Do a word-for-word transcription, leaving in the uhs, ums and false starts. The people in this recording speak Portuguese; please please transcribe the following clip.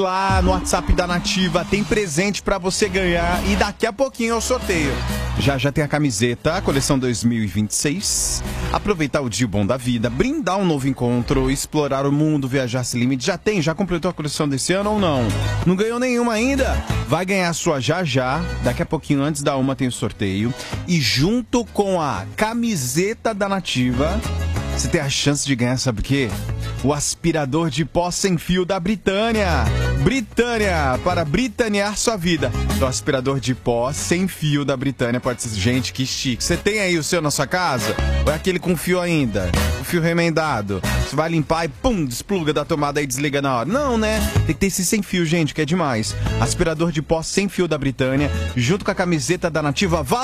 Lá no WhatsApp da Nativa tem presente pra você ganhar e daqui a pouquinho eu sorteio. Já já tem a camiseta, a coleção dois mil e vinte e seis. Aproveitar o dia bom da vida, brindar um novo encontro, explorar o mundo, viajar sem limite. Já tem? Já completou a coleção desse ano ou não? Não ganhou nenhuma ainda? Vai ganhar a sua já já. Daqui a pouquinho, antes da uma, tem o sorteio. E junto com a camiseta da Nativa, você tem a chance de ganhar, sabe o quê? O aspirador de pó sem fio da Britânia. Britânia, para britanear sua vida. O aspirador de pó sem fio da Britânia pode ser... Gente, que chique. Você tem aí o seu na sua casa? Ou é aquele com fio ainda? O fio remendado? Você vai limpar e pum, despluga da tomada e desliga na hora. Não, né? Tem que ter esse sem fio, gente, que é demais. Aspirador de pó sem fio da Britânia, junto com a camiseta da Nativa.